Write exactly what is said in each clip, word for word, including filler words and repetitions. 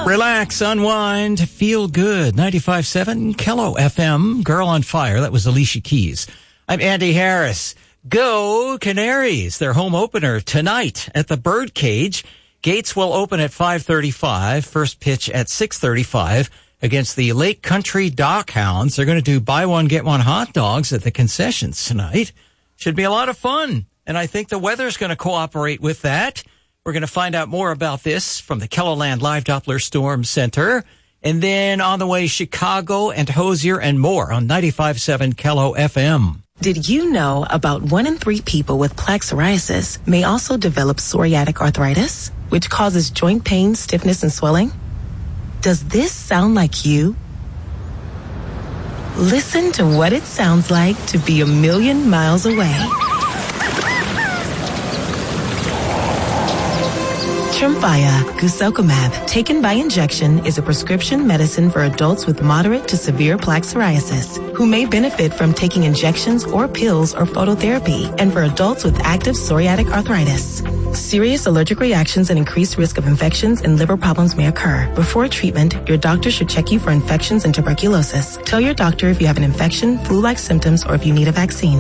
Relax, unwind, feel good. ninety-five point seven Kello F M, Girl on Fire. That was Alicia Keys. I'm Andy Harris. Go Canaries, their home opener tonight at the Birdcage. Gates will open at five thirty-five. First pitch at six thirty-five against the Lake Country Dockhounds. They're going to do buy one, get one hot dogs at the concessions tonight. Should be a lot of fun. And I think the weather's going to cooperate with that. We're going to find out more about this from the KELOLAND Live Doppler Storm Center. And then on the way, Chicago and Hosier and more on ninety-five point seven Kello F M. Did you know about one in three people with plaque psoriasis may also develop psoriatic arthritis, which causes joint pain, stiffness, and swelling? Does this sound like you? Listen to what it sounds like to be a million miles away. Tremfya guselkumab, taken by injection, is a prescription medicine for adults with moderate to severe plaque psoriasis who may benefit from taking injections or pills or phototherapy, and for adults with active psoriatic arthritis. Serious allergic reactions and increased risk of infections and liver problems may occur. Before treatment, your doctor should check you for infections and tuberculosis. Tell your doctor if you have an infection, flu-like symptoms, or if you need a vaccine.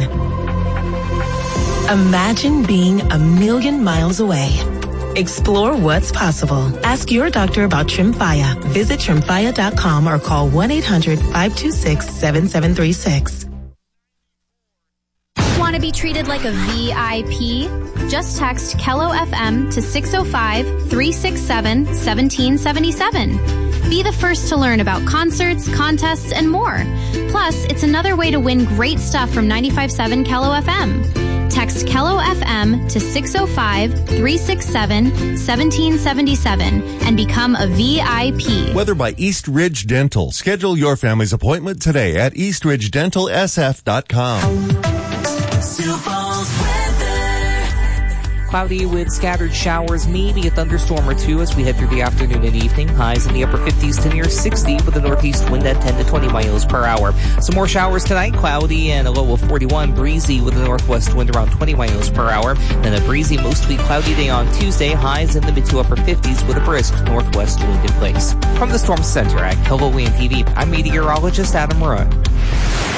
Imagine being a million miles away. Explore what's possible. Ask your doctor about Tremfya. Visit tremfya dot com or call one eight hundred five two six seven seven three six. Want to be treated like a V I P? Just text Kello F M to six oh five, three six seven, one seven seven seven. Be the first to learn about concerts, contests, and more. Plus, it's another way to win great stuff from ninety-five point seven Kello F M. Text Kello F M to six oh five, three six seven, one seven seven seven and become a V I P. Weather by East Ridge Dental. Schedule your family's appointment today at east ridge dental s f dot com. Cloudy with scattered showers, maybe a thunderstorm or two as we head through the afternoon and evening. Highs in the upper fifties to near sixty with a northeast wind at ten to twenty miles per hour. Some more showers tonight, cloudy and a low of forty-one. Breezy with a northwest wind around twenty miles per hour. Then a breezy, mostly cloudy day on Tuesday. Highs in the mid to upper fifties with a brisk northwest wind in place. From the Storm Center at KELOLAND T V, I'm meteorologist Adam Roy.